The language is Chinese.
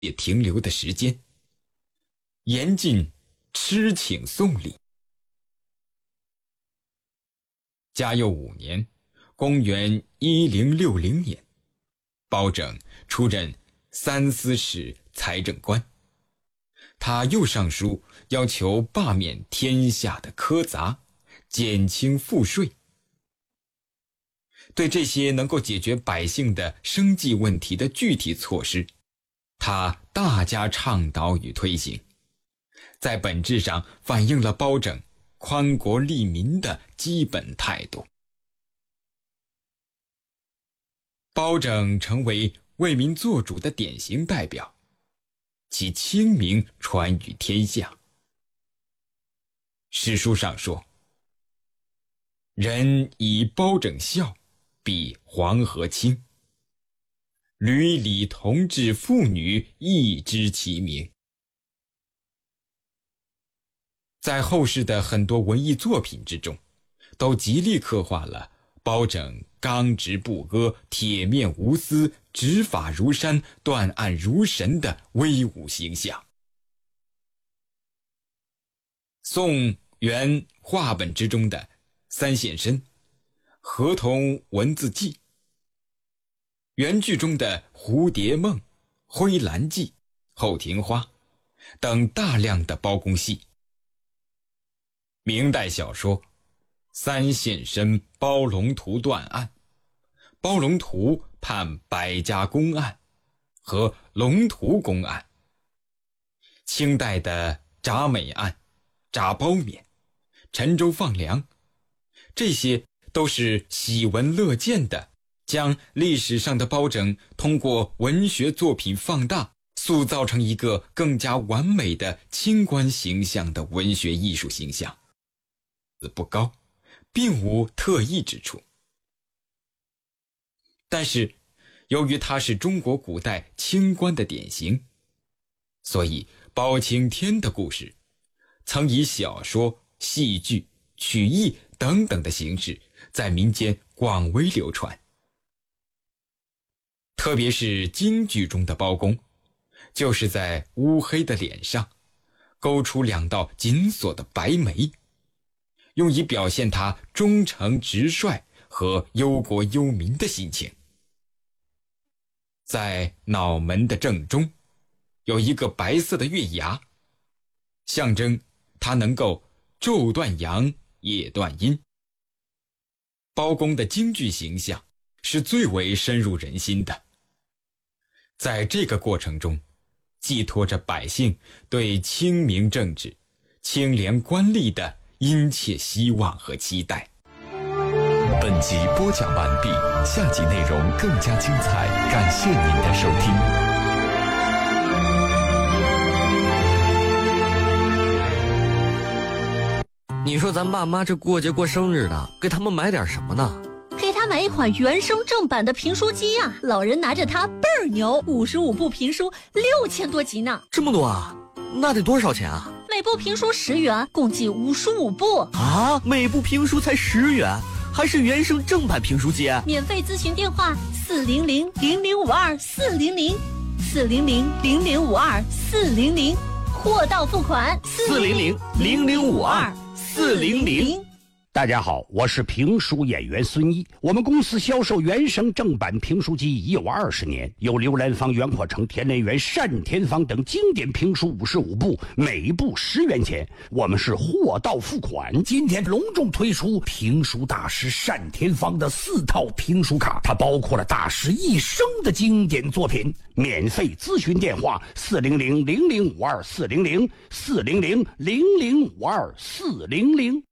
也停留的时间，严禁吃请送礼。嘉佑5年，公元1060年，包拯出任三司使财政官，他又上书要求罢免天下的苛杂，减轻赋税。对这些能够解决百姓的生计问题的具体措施，他大加倡导与推行，在本质上反映了包拯宽国利民的基本态度。包拯成为为民做主的典型代表，其清明传于天下。史书上说，人以包拯孝，比黄河清，吕礼同治妇女，亦知其名。在后世的很多文艺作品之中，都极力刻画了包拯刚直不阿、铁面无私、执法如山、断案如神的威武形象。宋元话本之中的三现身、河童文字记、原剧中的蝴蝶梦、灰蓝记、后庭花等大量的包公戏。明代小说三现身包龙图断案、包龙图判百家公案和龙图公案，清代的铡美案、铡包勉、沉舟放粮，这些都是喜闻乐见的，将历史上的包拯通过文学作品放大，塑造成一个更加完美的清官形象的文学艺术形象。不高，并无特异之处。但是由于他是中国古代清官的典型，所以包青天的故事曾以小说、戏剧、曲艺等等的形式在民间广为流传。特别是京剧中的包公，就是在乌黑的脸上勾出2道紧锁的白眉，用以表现他忠诚直率和忧国忧民的心情。在脑门的正中有一个白色的月牙，象征他能够昼断阳，夜断阴。包公的京剧形象是最为深入人心的，在这个过程中寄托着百姓对清明政治、清廉官吏的殷切希望和期待。 本集播讲完毕，下集内容更加精彩，感谢您的收听。 你说咱爸妈这过节过生日的，给他们买点什么呢？ 给他买一款原声正版的评书机啊，老人拿着它倍儿牛，55部评书6000多集呢。 这么多啊？那得多少钱啊？ 每部评书10元，共计55部啊！每部评书才10元，还是原声正版评书机？ 免费咨询电话400-0052-400，400-0052-400，货到付款 400-0052-400。 大家好，我是评书演员孙一。我们公司销售原声正版评书机已有20年，有刘兰芳、袁阔成、田连元、单田芳等经典评书55部，每部10元钱。我们是货到付款。今天隆重推出评书大师单田芳的4套评书卡，它包括了大师一生的经典作品。免费咨询电话400-0052-400，400-0052-400。